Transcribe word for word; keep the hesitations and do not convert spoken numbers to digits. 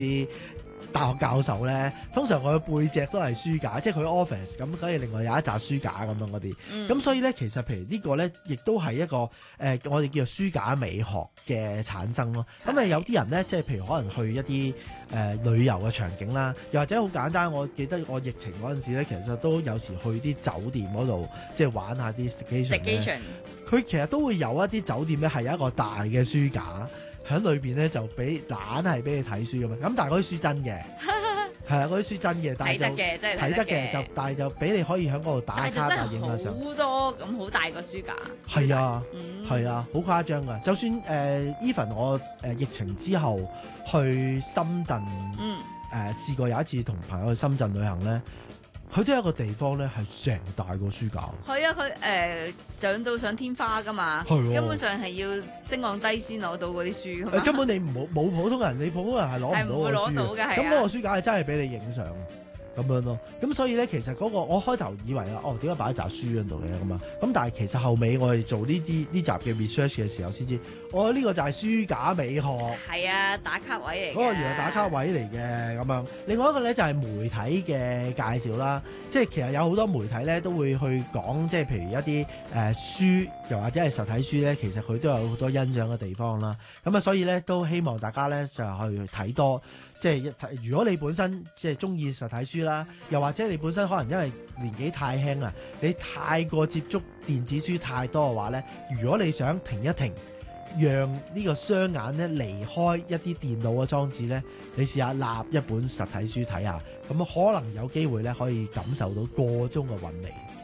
啲大學教授咧，通常佢嘅背脊都係書架，即係佢 office 咁，跟住另外有一紮書架咁樣嗰啲。咁、嗯、所以咧，其實譬如個呢個咧，亦都係一個誒、呃，我哋叫做書架美學嘅產生咯。咁啊，有啲人咧，即係譬如可能去一啲誒、呃、旅遊嘅場景啦，又或者好簡單，我記得我疫情嗰陣時咧，其實都有時去啲酒店嗰度，即係玩下啲 staycation。佢其實都會有一啲酒店咧，係有一個大嘅書架。喺裏邊咧就俾懶係俾你睇書咁樣，咁但係嗰啲書真嘅，係啊，嗰啲書真嘅，但係就睇得嘅，真係睇得嘅，就但係就俾你可以喺嗰度打卡啊，影下相。好多咁好大個書架。係啊，係、嗯、啊，好誇張噶。就算誒、呃、even 我誒、呃、疫情之後去深圳，嗯，誒、呃、試過有一次同朋友去深圳旅行咧。佢都有一個地方咧，係成大個書架。係啊，佢誒、呃、上到上天花噶嘛，根本上係要升降低先攞到嗰啲書。誒，根本你冇冇普通人，你普通人係攞唔到個書嘅。咁嗰個書架係真係俾你影相咁樣咯。咁所以咧，其實嗰、嗰個我開頭以為啦，哦，點解擺一紮書喺度嘅咁啊？咁但係其實後尾我哋做呢啲呢集嘅 research 嘅時候先知，哦，呢個就係書架美學。係啊，打卡位嚟嘅。嗰個原來打卡位嚟嘅咁樣。另外一個咧就係媒體嘅介紹啦，即係其實有好多媒體咧都會去講，即係譬如一啲誒、呃、書，又或者係實體書咧，其實佢都有好多欣賞嘅地方啦。咁啊，所以咧都希望大家咧就去睇多。即係一睇，如果你本身即係中意實體書啦，又或者你本身可能因為年紀太輕啊，你太過接觸電子書太多嘅話咧，如果你想停一停，讓呢個雙眼咧離開一啲電腦嘅裝置咧，你試下立一本實體書睇下，咁可能有機會咧可以感受到個中嘅韻味。